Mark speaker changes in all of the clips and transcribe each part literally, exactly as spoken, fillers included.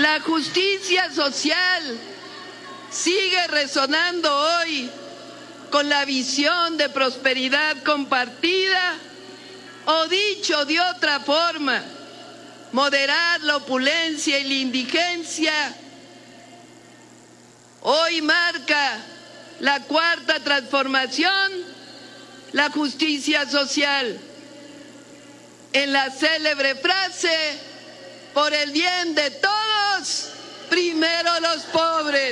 Speaker 1: La justicia social sigue resonando hoy con la visión de prosperidad compartida, o dicho de otra forma, moderar la opulencia y la indigencia. Hoy marca la cuarta transformación, la justicia social. En la célebre frase, por el bien de todos, primero los pobres.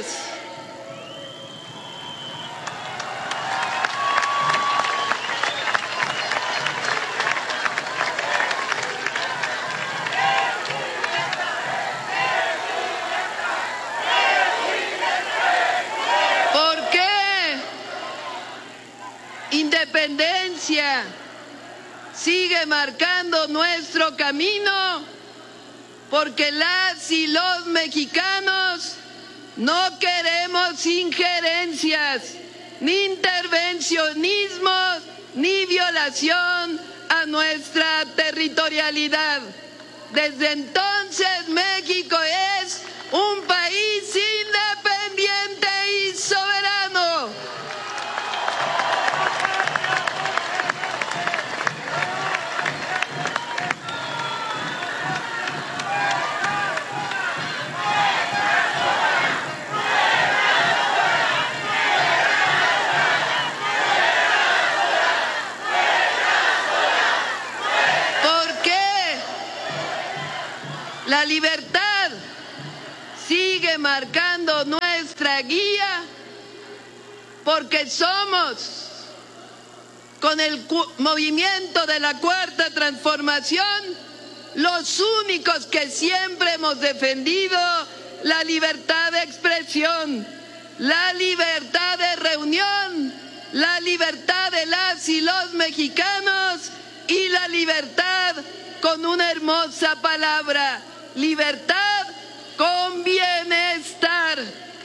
Speaker 1: ¿Por qué independencia sigue marcando nuestro camino? Porque las y los mexicanos no queremos injerencias, ni intervencionismos, ni violación a nuestra territorialidad. Desde entonces México es un país independiente y soberano. La libertad sigue marcando nuestra guía, porque somos, con el movimiento de la Cuarta Transformación, los únicos que siempre hemos defendido la libertad de expresión, la libertad de reunión, la libertad de las y los mexicanos y la libertad con una hermosa palabra: libertad con bienestar.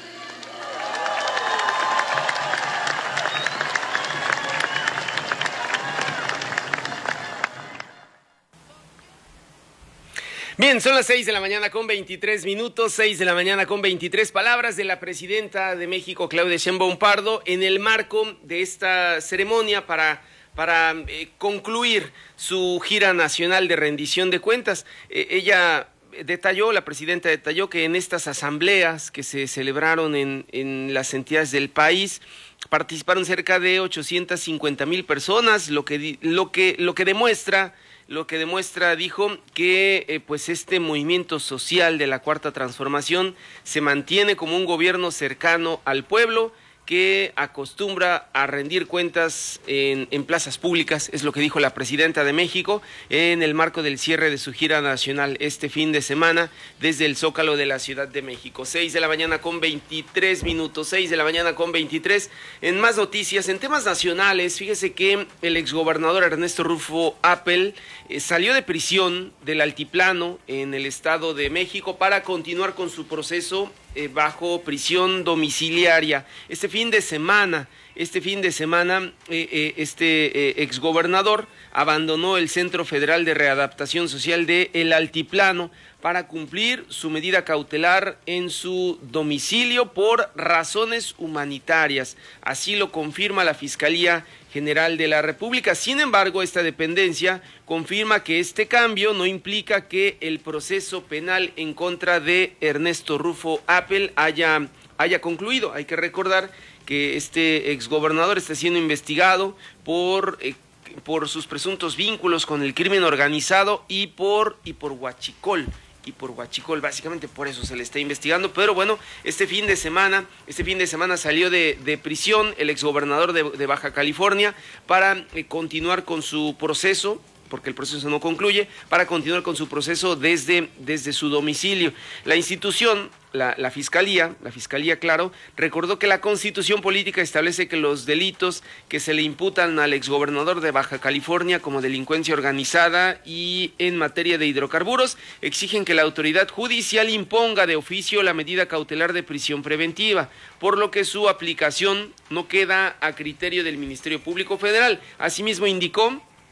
Speaker 2: Bien, son las seis de la mañana con veintitrés minutos, seis de la mañana con veintitrés. Palabras de la presidenta de México, Claudia Sheinbaum Pardo, en el marco de esta ceremonia para... para eh, concluir su gira nacional de rendición de cuentas. Eh, ella detalló, la presidenta detalló que en estas asambleas que se celebraron en, en las entidades del país participaron cerca de ochocientas cincuenta mil personas, lo que, lo que, lo que demuestra, lo que demuestra, dijo, que eh, pues este movimiento social de la Cuarta Transformación se mantiene como un gobierno cercano al pueblo, que acostumbra a rendir cuentas en, en plazas públicas, es lo que dijo la presidenta de México en el marco del cierre de su gira nacional este fin de semana desde el Zócalo de la Ciudad de México. Seis de la mañana con veintitrés minutos, seis de la mañana con veintitrés. En más noticias, en temas nacionales, fíjese que el exgobernador Ernesto Rufo Appel eh, salió de prisión del Altiplano en el Estado de México para continuar con su proceso Eh, bajo prisión domiciliaria. Este fin de semana, este fin de semana, eh, eh, este eh, exgobernador abandonó el Centro Federal de Readaptación Social de El Altiplano para cumplir su medida cautelar en su domicilio por razones humanitarias. Así lo confirma la Fiscalía General de la República. Sin embargo, esta dependencia confirma que este cambio no implica que el proceso penal en contra de Ernesto Rufo Appel haya, haya concluido. Hay que recordar que este exgobernador está siendo investigado por, eh, por sus presuntos vínculos con el crimen organizado y por, y por huachicol. y por huachicol, básicamente por eso se le está investigando, pero bueno, este fin de semana, este fin de semana salió de, de prisión el exgobernador de, de Baja California para eh, continuar con su proceso, porque el proceso no concluye, para continuar con su proceso desde, desde su domicilio. La institución, la, la Fiscalía, la Fiscalía, claro, recordó que la Constitución Política establece que los delitos que se le imputan al exgobernador de Baja California como delincuencia organizada y en materia de hidrocarburos exigen que la autoridad judicial imponga de oficio la medida cautelar de prisión preventiva, por lo que su aplicación no queda a criterio del Ministerio Público Federal. Asimismo, indicó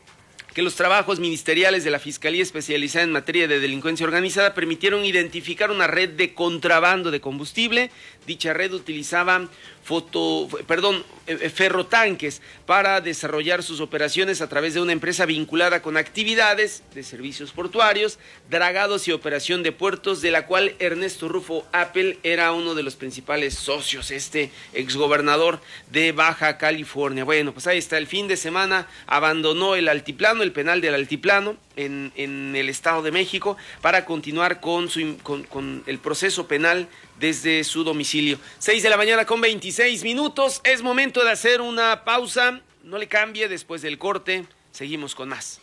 Speaker 2: que los trabajos ministeriales de la Fiscalía Especializada en Materia de Delincuencia Organizada permitieron identificar una red de contrabando de combustible. Dicha red utilizaba foto, perdón, ferrotanques para desarrollar sus operaciones a través de una empresa vinculada con actividades de servicios portuarios, dragados y operación de puertos, de la cual Ernesto Rufo Appel era uno de los principales socios, este exgobernador de Baja California. Bueno, pues ahí está, el fin de semana abandonó el altiplano, el penal del altiplano en, en el Estado de México, para continuar con, su, con, con el proceso penal desde su domicilio. seis de la mañana con veintiséis minutos, es momento de hacer una pausa, no le cambie, después del corte seguimos con más.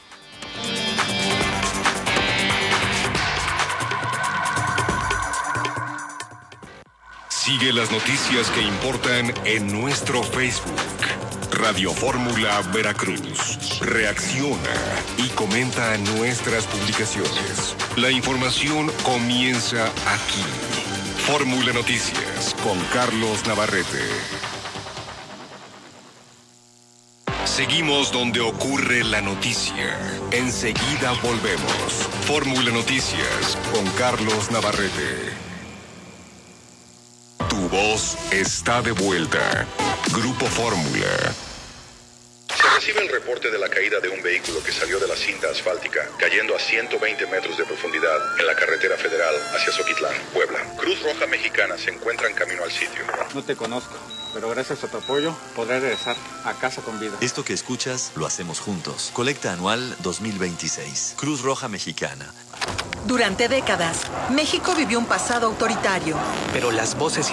Speaker 3: Sigue las noticias que importan en nuestro Facebook. Radio Fórmula Veracruz. Reacciona y comenta nuestras publicaciones. La información comienza aquí. Fórmula Noticias con Carlos Navarrete. Seguimos donde ocurre la noticia. Enseguida volvemos. Fórmula Noticias con Carlos Navarrete. Tu voz está de vuelta. Grupo Fórmula.
Speaker 4: Se recibe el reporte de la caída de un vehículo que salió de la cinta asfáltica, cayendo a ciento veinte metros de profundidad en la carretera federal hacia Zoquitlán, Puebla. Cruz Roja Mexicana se encuentra en camino al sitio.
Speaker 5: No te conozco, pero gracias a tu apoyo podré regresar a casa con vida.
Speaker 6: Esto que escuchas lo hacemos juntos. Colecta anual dos mil veintiséis. Cruz Roja Mexicana.
Speaker 7: Durante décadas, México vivió un pasado autoritario.
Speaker 8: Pero las voces